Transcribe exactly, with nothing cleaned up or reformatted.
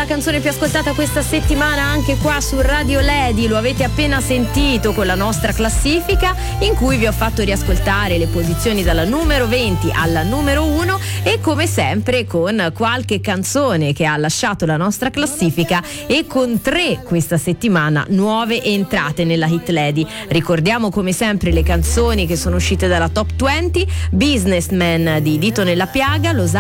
canzone più ascoltata questa settimana anche qua su Radio Lady, lo avete appena sentito con la nostra classifica in cui vi ho fatto riascoltare le posizioni dalla numero venti alla numero uno e come sempre con qualche canzone che ha lasciato la nostra classifica e con tre questa settimana nuove entrate nella Hit Lady. Ricordiamo come sempre le canzoni che sono uscite dalla Top venti: Businessman di Dito Nella Piaga, Lo